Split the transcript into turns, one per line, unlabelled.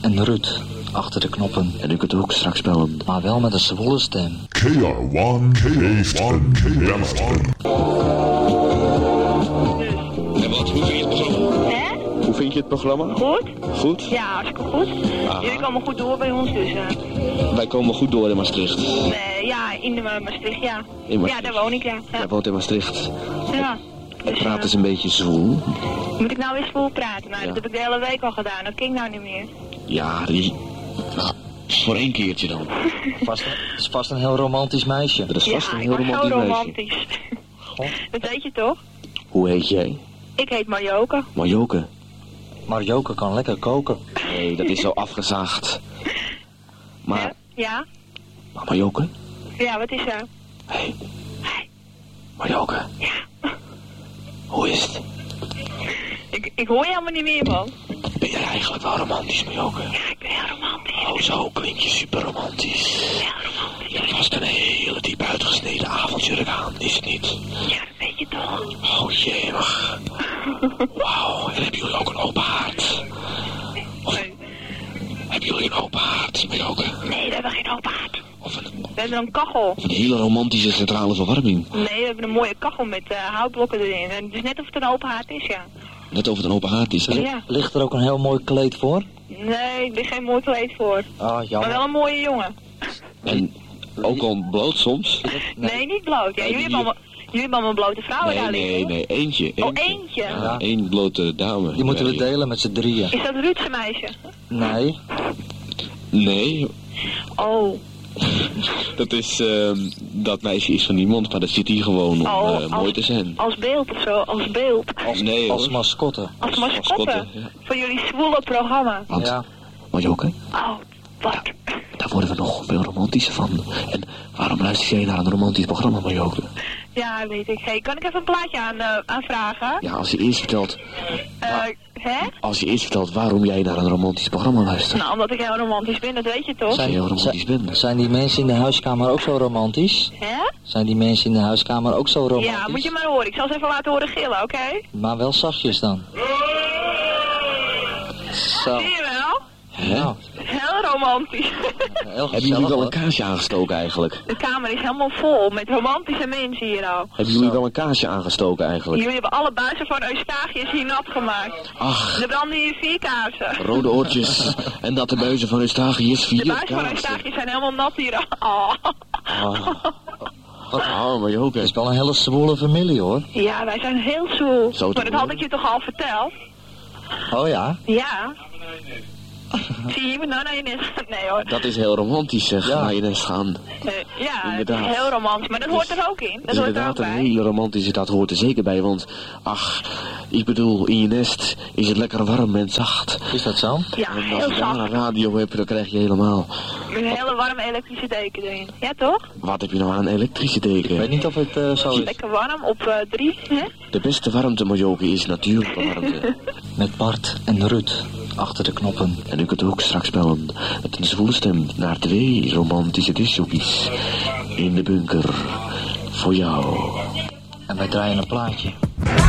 en Ruud achter de knoppen.
En u kunt ook straks bellen.
Maar wel met een zwoele stem.
KR1 heeft een beller.
En wat, hoe vind je het programma?
Hè?
Hoe vind je het programma?
Goed?
Goed?
Ja, hartstikke goed.
Aha.
Jullie komen goed door bij ons dus.
Wij komen goed door in Maastricht.
Nee, ja, in Maastricht, ja.
In Maastricht.
Ja, daar woon ik, ja.
Jij woont in Maastricht.
Ja.
En
Dus,
praat eens een beetje zwoel.
moet ik nou weer vol praten? Nou,
Ja.
dat heb ik de hele week al gedaan. Dat ging nou niet meer.
Ja, voor één keertje dan.
Het is vast een heel romantisch meisje.
Dat is vast een
ik
heel
was zo
romantisch meisje.
romantisch. Dat weet je toch?
Hoe heet jij?
Ik heet Marjoke.
Marjoke.
Marjoke kan lekker koken.
Nee, dat is zo afgezaagd. Maar,
Ja?
maar Marjoke?
Ja, wat is er?
Hé. Marjoke.
Ja.
Hoe is het?
Ik hoor je helemaal niet meer, man.
Ben jij eigenlijk wel romantisch, Marjoke?
Ja, ik ben heel romantisch.
Oh, zo klink je super romantisch.
Heel romantisch.
Je hebt vast een hele diep uitgesneden avondjurk aan, is het niet?
Ja, dat weet je toch?
Oh jee, wacht. Wauw, en hebben jullie ook een open haard? Of hebben jullie een open haard, Marjoke?
Nee, we hebben geen open haard.
Of
We hebben een kachel.
een hele romantische centrale verwarming.
Nee, we hebben een mooie kachel met houtblokken erin. En het is net of het een open haard is, ja.
Net of het een open haard is.
Ja.
Ligt er ook een heel mooi kleed voor?
Nee, ik ben geen mooi kleed voor.
Ah,
Maar
jammer.
wel een mooie jongen.
En ook al bloot soms?
Nee, niet bloot. Ja,
Nee,
jullie hebben allemaal blote vrouwen daar liggen.
Nee, eentje.
Oh, eentje.
Ja, één blote dame.
Die moeten we
Nee.
delen met z'n drieën.
Is dat Ruudse meisje?
Nee,
Nee,
Oh.
dat is, dat meisje is van niemand, maar dat zit hier gewoon om mooi te zijn.
Als beeld of zo, als beeld.
Nee
als
hoor.
mascotte.
Als mascotte
mascotte, ja.
van jullie zwoele programma.
Want,
Ja.
Marjoke,
Oh, wat?
daar worden we nog veel romantischer van. En waarom luister jij naar een romantisch programma, Marjoke?
Ja, weet ik. Hey, kan ik even een plaatje aanvragen?
Ja, als je eerst vertelt,
Hè?
waarom jij naar een romantisch programma luistert.
Nou, omdat ik heel romantisch ben, dat weet je toch?
Als je heel romantisch bent.
Zijn die mensen in de huiskamer ook zo romantisch?
Hè?
Zijn die mensen in de huiskamer ook zo romantisch?
Ja, moet je maar horen. Ik zal ze even laten horen gillen, oké?
Maar wel zachtjes dan. Zo.
Zie je wel?
Nou,
Heel romantisch.
heel
Hebben jullie wel
gezellig.
een kaarsje aangestoken eigenlijk?
De kamer is helemaal vol met romantische mensen hier al.
Hebben jullie wel een kaarsje aangestoken eigenlijk?
Jullie hebben alle buizen van Eustachius hier nat gemaakt.
Ach,
Er branden hier 4 kaarsen.
rode oortjes en dat de buizen van Eustachius 4
De buizen van
kaarsen.
Eustachius zijn helemaal nat hier al.
Oh, Marjoke.
Het is wel een hele zwoele familie hoor.
Ja, wij zijn heel zwoel.
Zo te
Maar dat had
horen.
ik je toch al verteld?
Oh ja?
Ja. Zie je iemand nou naar je nest? Nee hoor.
Dat is heel romantisch zeg,
Ja.
naar je nest gaan.
Ja, het is
Inderdaad.
heel romantisch. Maar dat hoort er ook in. Dat
is
hoort er ook
inderdaad een
bij.
hele romantische, dat hoort er zeker bij, want ach, ik bedoel, in je nest is het lekker warm en zacht.
Is dat zo?
Ja,
En als
heel
je daar een
zacht.
radio hebt, dan krijg je helemaal,
Met een hele warme elektrische deken erin. Ja toch?
wat heb je nou aan een elektrische
Ik weet
deken?
niet of het zo is.
Lekker warm op 3. Hè?
De beste warmte, Marjoke, is natuurlijke warmte.
Met Bart en Ruud achter de knoppen.
En u kunt ook straks bellen met een zwoele stem naar 2 romantische discjockeys in de bunker voor jou.
En wij draaien een plaatje.